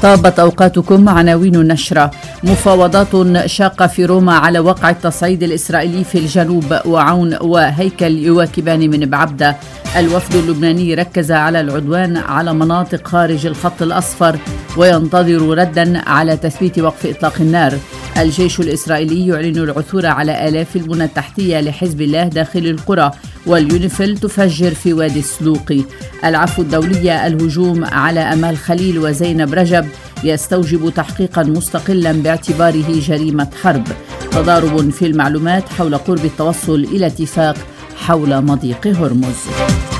طابت أوقاتكم. عناوين النشرة: مفاوضات شاقة في روما على وقع التصعيد الإسرائيلي في الجنوب، وعون وهيكل يواكبان من بعبدة. الوفد اللبناني ركز على العدوان على مناطق خارج الخط الأصفر وينتظر ردا على تثبيت وقف إطلاق النار. الجيش الإسرائيلي يعلن العثور على آلاف البنى التحتية لحزب الله داخل القرى، واليونيفيل تفجر في وادي السلوقي. العفو الدولية: الهجوم على أمال خليل وزينب رجب يستوجب تحقيقا مستقلا باعتباره جريمة حرب. تضارب في المعلومات حول قرب التوصل إلى اتفاق حول مضيق هرمز.